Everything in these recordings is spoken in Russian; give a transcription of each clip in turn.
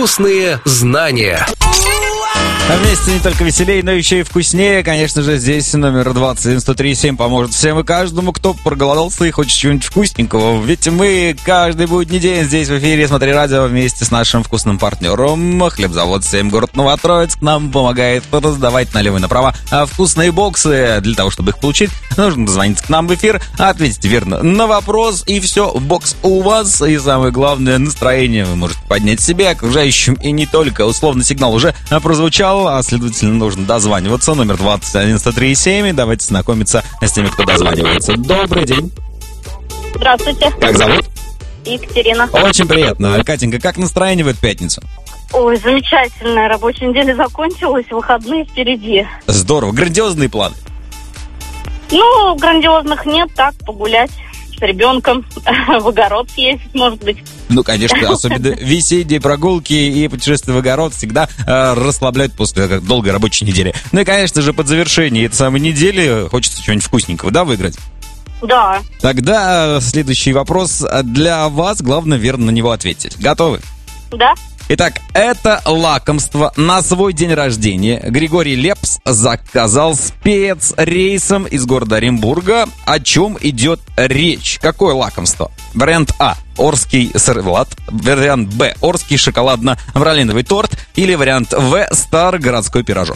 Вкусные знания. А вместе не только веселее, но еще и вкуснее. Конечно же, здесь номер 27103.7 поможет всем и каждому, кто проголодался и хочет чего-нибудь вкусненького. Ведь мы каждый будний день здесь в эфире «Смотри радио» вместе с нашим вкусным партнером. Хлебзавод 7, город Новотроицк, нам помогает раздавать налево и направо вкусные боксы. Для того, чтобы их получить, нужно дозвониться к нам в эфир, ответить верно на вопрос, и все, бокс у вас. И самое главное, настроение вы можете поднять себе, окружающим, и не только. Условный сигнал уже прозвучал, а следовательно нужно дозваниваться. Номер 27103.7. Давайте знакомиться с теми, кто дозванивается. Добрый день. Здравствуйте. Как зовут? Екатерина. Очень приятно. Катенька, как настроение в эту пятницу? Ой, замечательно. Рабочая неделя закончилась, выходные впереди. Здорово. Грандиозные планы? Ну, грандиозных нет, так, погулять с ребенком, в огород съездить, может быть. Ну, конечно, особенно весенние прогулки и путешествия в огород всегда расслабляют после долгой рабочей недели. Ну и, конечно же, под завершение этой самой недели хочется чего-нибудь вкусненького, да, выиграть? Да. Тогда следующий вопрос для вас. Главное, верно на него ответить. Готовы? Да. Итак, это лакомство на свой день рождения Григорий Лепс заказал спецрейсом из города Оренбурга. О чем идет речь? Какое лакомство? Вариант А – Орский сервелат. Вариант Б – Орский шоколадно-пралиновый торт. Или вариант В – Старогородской пирожок.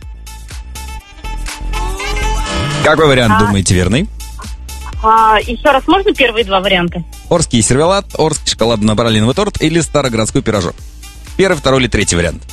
Какой вариант думаете верный? Еще раз, можно первые два варианта? Орский сервелат, Орский шоколадно-пралиновый торт или Старогородской пирожок? Первый, второй или третий вариант?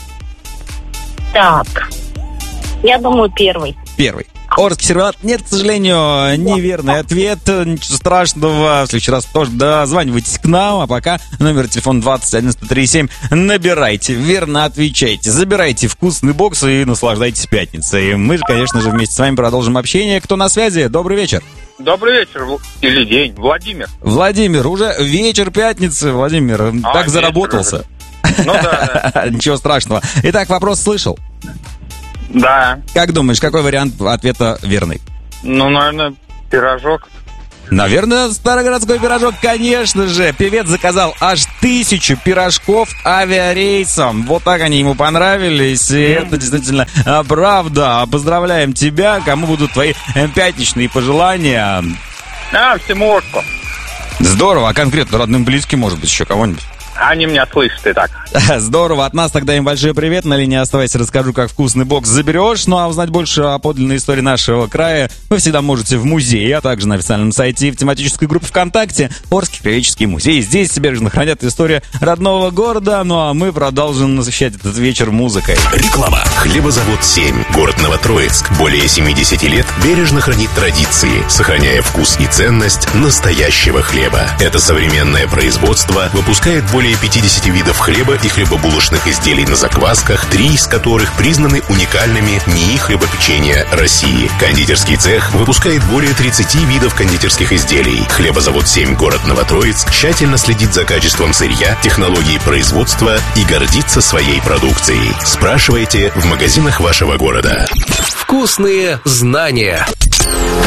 Так, я думаю, первый. Первый. Орский сервелат. Нет, к сожалению, неверный ответ. Ничего страшного. В следующий раз тоже дозванивайтесь к нам. А пока номер телефона 27103.7 набирайте. Верно отвечайте. Забирайте вкусный бокс и наслаждайтесь пятницей. Мы же, конечно же, вместе с вами продолжим общение. Кто на связи? Добрый вечер. Добрый вечер или день. Владимир. Владимир, уже вечер пятницы. Владимир, так заработался. Ну да. Ничего страшного. Итак, вопрос слышал? Да. Как думаешь, какой вариант ответа верный? Ну, наверное, пирожок. Наверное, Старогородской пирожок, конечно же. Певец заказал аж 1000 пирожков авиарейсом. Вот так они ему понравились. И это действительно правда. Поздравляем тебя. Кому будут твои пятничные пожелания? Всему Орску. Здорово. А конкретно родным, близким, может быть, еще кого-нибудь? Они меня слышат и так. Здорово. От нас тогда им большой привет. На линии оставайся, расскажу, как вкусный бокс заберешь. Ну а узнать больше о подлинной истории нашего края вы всегда можете в музее, а также на официальном сайте и в тематической группе ВКонтакте Орский краеведческий музей. Здесь бережно хранят историю родного города. Ну а мы продолжим насыщать этот вечер музыкой. Реклама. Хлебозавод 7. Город Новотроицк. Более 70 лет бережно хранит традиции, сохраняя вкус и ценность настоящего хлеба. Это современное производство выпускает более 50 видов хлеба и хлебобулочных изделий на заквасках, 3 из которых признаны уникальными НИИ хлебопечения России. Кондитерский цех выпускает более 30 видов кондитерских изделий. Хлебозавод 7, город Новотроицк, тщательно следит за качеством сырья, технологией производства и гордится своей продукцией. Спрашивайте в магазинах вашего города. Вкусные знания.